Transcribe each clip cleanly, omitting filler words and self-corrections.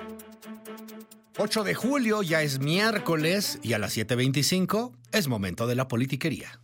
8 de julio, ya es miércoles y a las 7:25 es momento de la politiquería.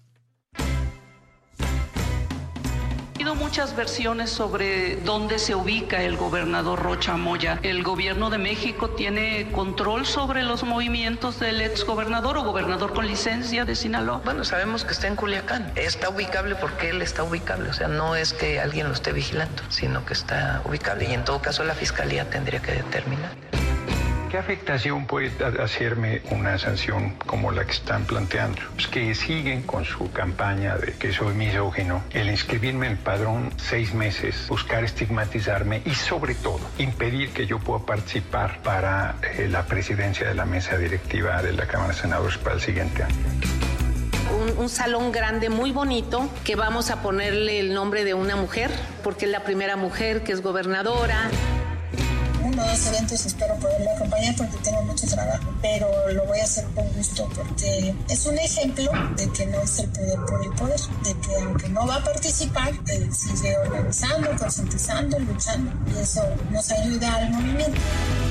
Ha habido muchas versiones sobre dónde se ubica el gobernador Rocha Moya. ¿El gobierno de México tiene control sobre los movimientos del exgobernador o gobernador con licencia de Sinaloa? Bueno, sabemos que está en Culiacán. Está ubicable porque él está ubicable. O sea, no es que alguien lo esté vigilando, sino que está ubicable. Y en todo caso la fiscalía tendría que determinar. ¿Qué afectación puede hacerme una sanción como la que están planteando? Es que siguen con su campaña de que soy misógino, el inscribirme en el padrón 6 meses, buscar estigmatizarme y sobre todo impedir que yo pueda participar para la presidencia de la mesa directiva de la Cámara de Senadores para el siguiente año. Un salón grande, muy bonito, que vamos a ponerle el nombre de una mujer, porque es la primera mujer que es gobernadora. 1 o 2 eventos espero poderlo acompañar porque tengo mucho trabajo, pero lo voy a hacer con gusto porque es un ejemplo de que no es el poder por el poder, de que aunque no va a participar, sigue organizando, concientizando, luchando, y eso nos ayuda al movimiento.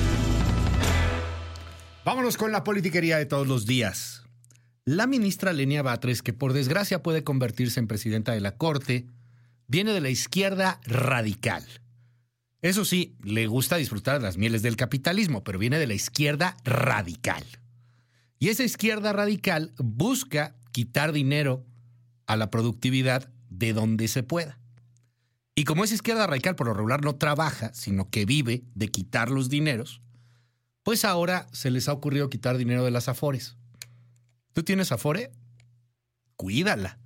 Vámonos con la politiquería de todos los días. La ministra Lenia Batres, que por desgracia puede convertirse en presidenta de la Corte, viene de la izquierda radical. Eso sí, le gusta disfrutar de las mieles del capitalismo, pero viene de la izquierda radical. Y esa izquierda radical busca quitar dinero a la productividad de donde se pueda. Y como esa izquierda radical por lo regular no trabaja, sino que vive de quitar los dineros, pues ahora se les ha ocurrido quitar dinero de las Afores. ¿Tú tienes Afore? Cuídala.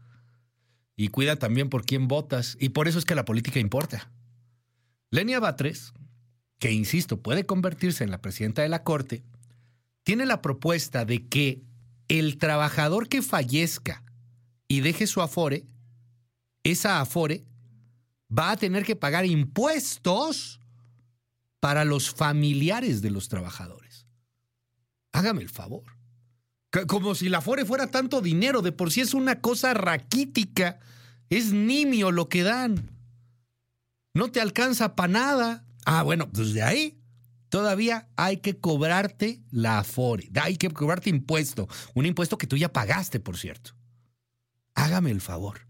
Y cuida también por quién votas. Y por eso es que la política importa. Lenia Batres, que insisto, puede convertirse en la presidenta de la Corte, tiene la propuesta de que el trabajador que fallezca y deje su Afore, esa Afore va a tener que pagar impuestos para los familiares de los trabajadores. Hágame el favor. Como si la Afore fuera tanto dinero, de por sí es una cosa raquítica, es nimio lo que dan. No te alcanza para nada. Bueno, pues de ahí todavía hay que cobrarte la Afore. Hay que cobrarte impuesto. Un impuesto que tú ya pagaste, por cierto. Hágame el favor.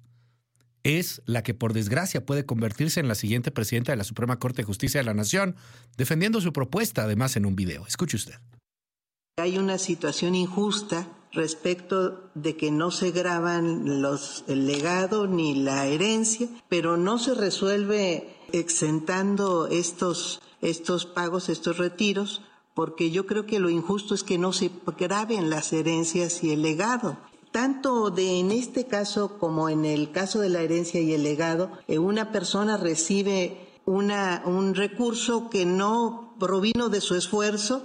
Es la que, por desgracia, puede convertirse en la siguiente presidenta de la Suprema Corte de Justicia de la Nación, defendiendo su propuesta, además, en un video. Escuche usted. Hay una situación injusta respecto de que no se graban el legado ni la herencia, pero no se resuelve exentando estos pagos, estos retiros, porque yo creo que lo injusto es que no se graben las herencias y el legado. Tanto en este caso como en el caso de la herencia y el legado, una persona recibe un recurso que no provino de su esfuerzo,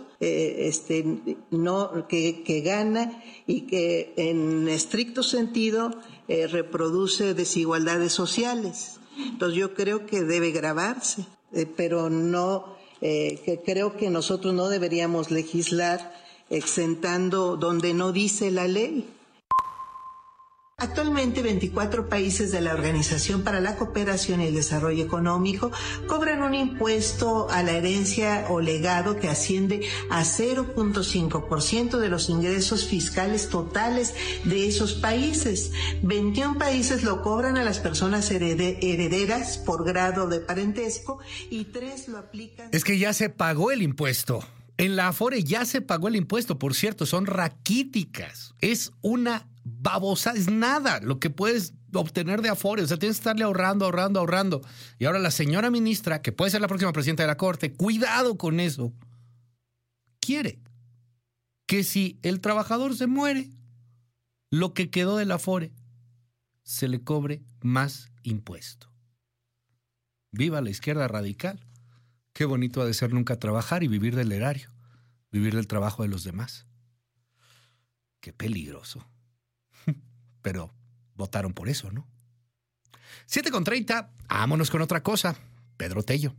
que gana y que en estricto sentido reproduce desigualdades sociales. Entonces yo creo que debe gravarse, pero no, que creo que nosotros no deberíamos legislar exentando donde no dice la ley. Actualmente 24 países de la Organización para la Cooperación y el Desarrollo Económico cobran un impuesto a la herencia o legado que asciende a 0.5% de los ingresos fiscales totales de esos países. 21 países lo cobran a las personas herederas por grado de parentesco y 3 lo aplican. Es que ya se pagó el impuesto. En la Afore ya se pagó el impuesto, por cierto, son raquíticas. Es una babosa, es nada lo que puedes obtener de Afore. O sea, tienes que estarle ahorrando. Y ahora la señora ministra, que puede ser la próxima presidenta de la Corte, cuidado con eso, quiere que si el trabajador se muere, lo que quedó del Afore se le cobre más impuesto. Viva la izquierda radical. Qué bonito ha de ser nunca trabajar y vivir del erario, vivir del trabajo de los demás. Qué peligroso. Pero votaron por eso, ¿no? 7:30, vámonos con otra cosa. Pedro Tello.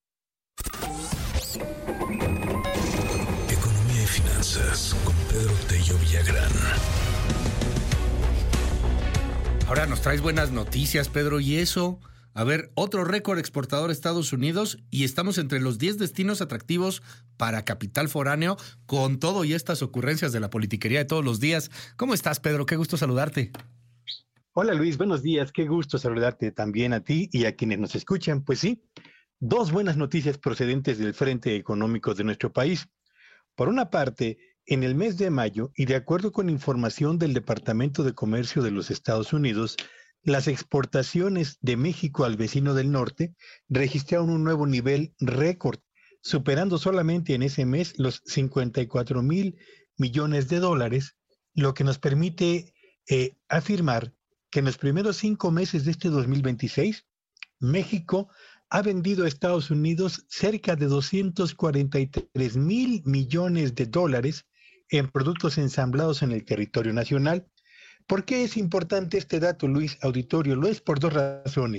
Economía y finanzas con Pedro Tello Villagrán. Ahora nos traes buenas noticias, Pedro, y eso A ver, otro récord exportador a Estados Unidos y estamos entre los 10 destinos atractivos para capital foráneo con todo y estas ocurrencias de la politiquería de todos los días. ¿Cómo estás, Pedro? Qué gusto saludarte. Hola Luis, buenos días. Qué gusto saludarte también a ti y a quienes nos escuchan. Pues sí, dos buenas noticias procedentes del frente económico de nuestro país. Por una parte, en el mes de mayo, y de acuerdo con información del Departamento de Comercio de los Estados Unidos, las exportaciones de México al vecino del norte registraron un nuevo nivel récord, superando solamente en ese mes los 54,000 millones de dólares, lo que nos permite afirmar que en los primeros 5 meses de este 2026, México ha vendido a Estados Unidos cerca de 243,000 millones de dólares en productos ensamblados en el territorio nacional. ¿Por qué es importante este dato, Luis, auditorio? Lo es por dos razones.